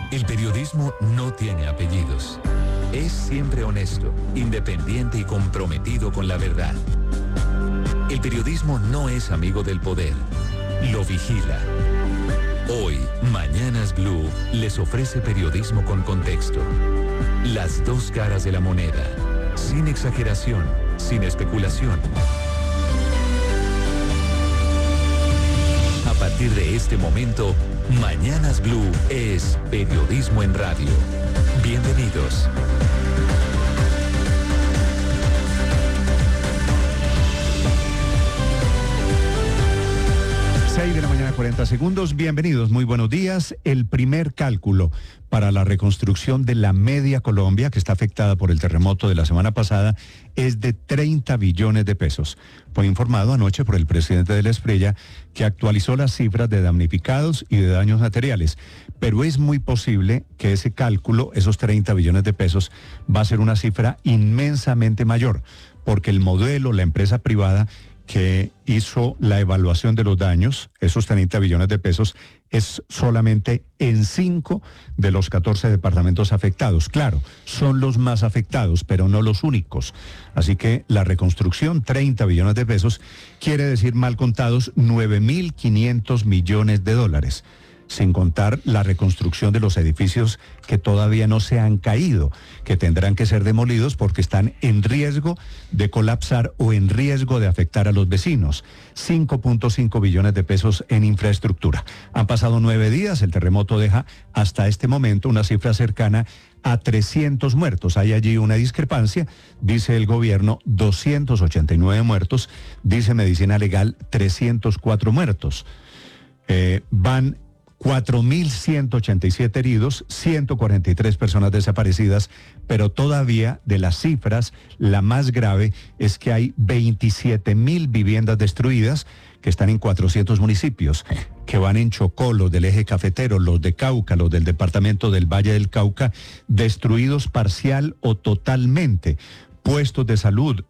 El periodismo no tiene apellidos. Es siempre honesto, independiente y comprometido con la verdad. El periodismo no es amigo del poder, lo vigila. Hoy, Mañanas Blue les ofrece periodismo con contexto. Las dos caras de la moneda, sin exageración, sin especulación. A partir de este momento, Mañanas Blue es periodismo en radio. Bienvenidos. 6 de la mañana, 40 segundos. Bienvenidos, muy buenos días. El primer cálculo para la reconstrucción de la media Colombia, que está afectada por el terremoto de la semana pasada, es de 30 billones de pesos. Fue informado anoche por el presidente de la Espriella, que actualizó las cifras de damnificados y de daños materiales. Pero es muy posible que ese cálculo, esos 30 billones de pesos, va a ser una cifra inmensamente mayor, porque el modelo, la empresa privada que hizo la evaluación de los daños, esos 30 billones de pesos, es solamente en 5 de los 14 departamentos afectados. Claro, son los más afectados, pero no los únicos. Así que la reconstrucción, 30 billones de pesos, quiere decir mal contados 9.500 millones de dólares. Sin contar la reconstrucción de los edificios que todavía no se han caído, que tendrán que ser demolidos porque están en riesgo de colapsar o en riesgo de afectar a los vecinos. 5.5 billones de pesos en infraestructura. Han pasado 9 días, el terremoto deja hasta este momento una cifra cercana a 300 muertos. Hay allí una discrepancia, dice el gobierno 289 muertos, dice Medicina Legal 304 muertos. Van 4.187 heridos, 143 personas desaparecidas, pero todavía de las cifras, la más grave es que hay 27.000 viviendas destruidas que están en 400 municipios, que van en Chocó, los del eje cafetero, los de Cauca, los del departamento del Valle del Cauca, destruidos parcial o totalmente. Puestos de salud,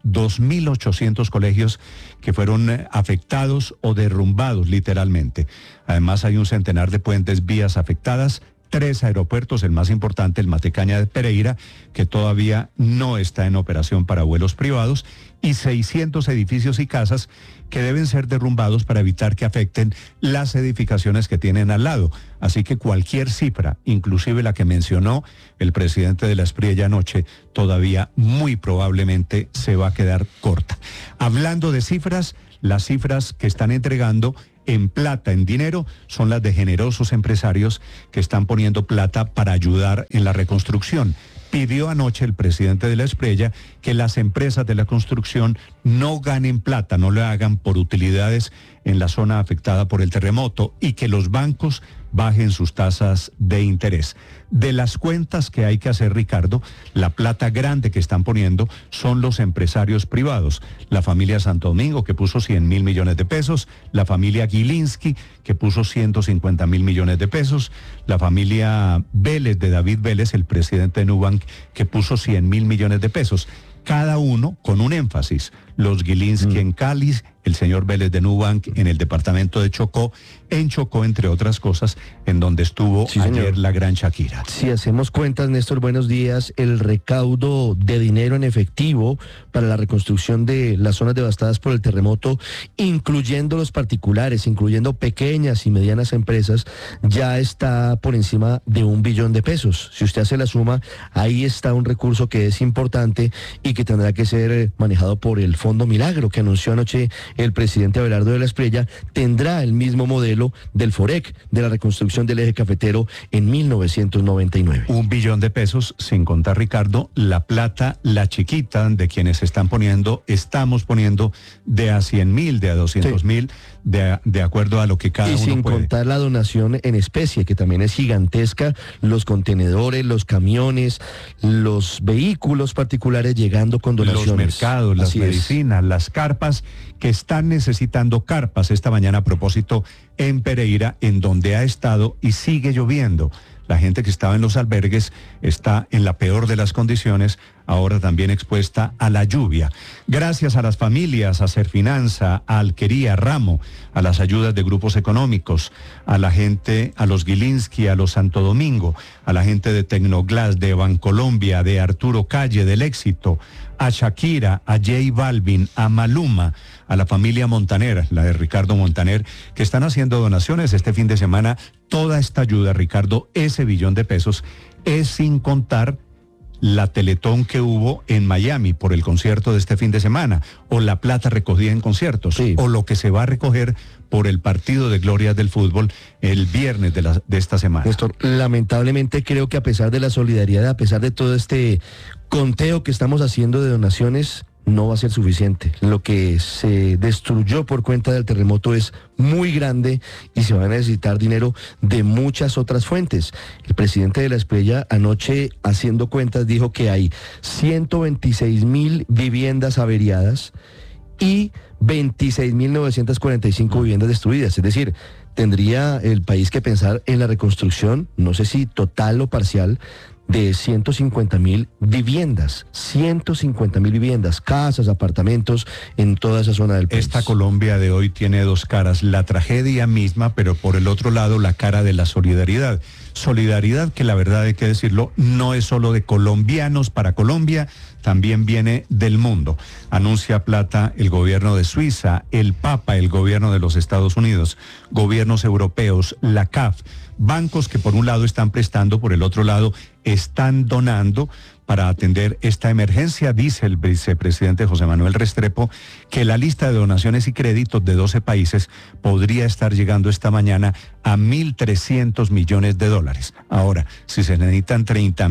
2.800 colegios que fueron afectados o derrumbados literalmente. Además hay un centenar de puentes, vías afectadas, 3 aeropuertos, el más importante, el Matecaña de Pereira, que todavía no está en operación para vuelos privados, y 600 edificios y casas que deben ser derrumbados para evitar que afecten las edificaciones que tienen al lado. Así que cualquier cifra, inclusive la que mencionó el presidente de la Espriella anoche, todavía muy probablemente se va a quedar corta. Hablando de cifras, las cifras que están entregando en plata, en dinero, son las de generosos empresarios que están poniendo plata para ayudar en la reconstrucción. Pidió anoche el presidente de la Espriella que las empresas de la construcción no ganen plata, no lo hagan por utilidades en la zona afectada por el terremoto y que los bancos bajen sus tasas de interés. De las cuentas que hay que hacer, Ricardo, la plata grande que están poniendo son los empresarios privados. La familia Santo Domingo, que puso 100.000 millones de pesos, la familia Gilinski, que puso 150.000 millones de pesos, la familia Vélez, de David Vélez, el presidente de Nubank, que puso 100.000 millones de pesos. Cada uno con un énfasis. Los Gilinski en Cali, el señor Vélez de Nubank en el departamento de Chocó, en Chocó, entre otras cosas, en donde estuvo ayer la gran Shakira. Si hacemos cuentas, Néstor, buenos días, el recaudo de dinero en efectivo para la reconstrucción de las zonas devastadas por el terremoto, incluyendo los particulares, incluyendo pequeñas y medianas empresas, ya está por encima de 1 billón de pesos. Si usted hace la suma, ahí está un recurso que es importante y que tendrá que ser manejado por el Fondo Milagro, que anunció anoche el presidente Abelardo de la Espriella. Tendrá el mismo modelo del FOREC, de la reconstrucción del eje cafetero en 1999. 1 billón de pesos, sin contar, Ricardo, la plata, la chiquita, de quienes estamos poniendo de a 100.000, de a 200.000, de acuerdo a lo que cada uno puede. Y sin contar la donación en especie, que también es gigantesca, los contenedores, los camiones, los vehículos particulares llegando con donaciones. Los mercados, las medicinas, las carpas, que están necesitando carpas esta mañana a propósito en Pereira, en donde ha estado y sigue lloviendo. La gente que estaba en los albergues está en la peor de las condiciones. ahora también expuesta a la lluvia. Gracias a las familias, a Serfinanza, a Alquería, Ramo, a las ayudas de grupos económicos, a la gente, a los Gilinski, a los Santo Domingo, a la gente de Tecnoglass, de Bancolombia, de Arturo Calle, del Éxito, a Shakira, a J Balvin, a Maluma, a la familia Montaner, la de Ricardo Montaner, que están haciendo donaciones este fin de semana. Toda esta ayuda, Ricardo, ese billón de pesos, es sin contar la Teletón que hubo en Miami por el concierto de este fin de semana, o la plata recogida en conciertos, sí, o lo que se va a recoger por el partido de glorias del fútbol el viernes de esta semana. Néstor, lamentablemente creo que a pesar de la solidaridad, a pesar de todo este conteo que estamos haciendo de donaciones, no va a ser suficiente. Lo que se destruyó por cuenta del terremoto es muy grande y se va a necesitar dinero de muchas otras fuentes. El presidente de la Espriella anoche, haciendo cuentas, dijo que hay 126.000 viviendas averiadas y 26.945 viviendas destruidas. Es decir, tendría el país que pensar en la reconstrucción, no sé si total o parcial, de 150.000 viviendas, 150.000 viviendas, casas, apartamentos en toda esa zona del país. Esta Colombia de hoy tiene dos caras, la tragedia misma, pero por el otro lado la cara de la solidaridad. Solidaridad que, la verdad hay que decirlo, no es solo de colombianos para Colombia, también viene del mundo. Anuncia plata el gobierno de Suiza, el Papa, el gobierno de los Estados Unidos, gobiernos europeos, la CAF, bancos que por un lado están prestando, por el otro lado están donando para atender esta emergencia. Dice el vicepresidente José Manuel Restrepo que la lista de donaciones y créditos de 12 países podría estar llegando esta mañana a 1.300 millones de dólares. Ahora, si se necesitan 30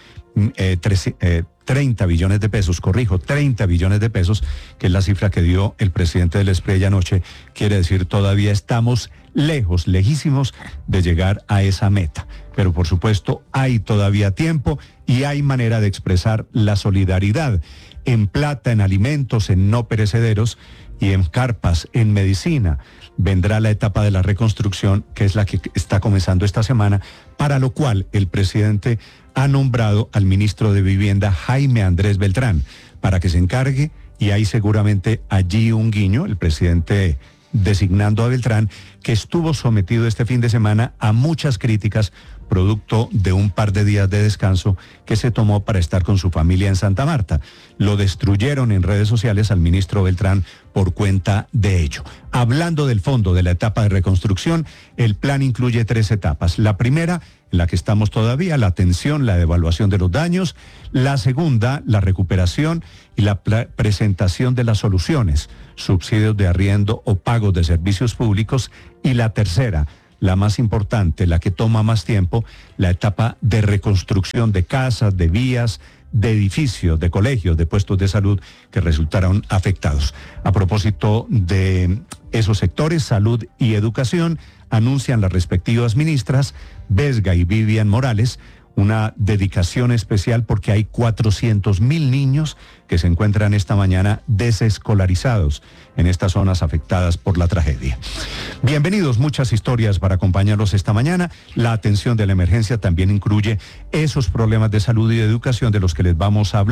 billones de pesos, 30 billones de pesos, que es la cifra que dio el presidente de la Espriella anoche, quiere decir todavía estamos lejos, lejísimos de llegar a esa meta. Pero por supuesto hay todavía tiempo y hay manera de expresar la solidaridad en plata, en alimentos, en no perecederos y en carpas, en medicina. Vendrá la etapa de la reconstrucción, que es la que está comenzando esta semana, para lo cual el presidente ha nombrado al ministro de Vivienda, Jaime Andrés Beltrán, para que se encargue, y hay seguramente allí un guiño, el presidente designando a Beltrán, que estuvo sometido este fin de semana a muchas críticas, producto de un par de días de descanso que se tomó para estar con su familia en Santa Marta. Lo destruyeron en redes sociales al ministro Beltrán por cuenta de ello. Hablando del fondo de la etapa de reconstrucción, el plan incluye 3 etapas. La primera, en la que estamos todavía, la atención, la evaluación de los daños. La segunda, la recuperación y la presentación de las soluciones, subsidios de arriendo o pagos de servicios públicos. Y la tercera, la más importante, la que toma más tiempo, la etapa de reconstrucción de casas, de vías, de edificios, de colegios, de puestos de salud que resultaron afectados. A propósito de esos sectores, salud y educación, anuncian las respectivas ministras, Vesga y Vivian Morales, una dedicación especial porque hay 400.000 niños que se encuentran esta mañana desescolarizados en estas zonas afectadas por la tragedia. Bienvenidos, muchas historias para acompañarlos esta mañana. La atención de la emergencia también incluye esos problemas de salud y de educación de los que les vamos a hablar.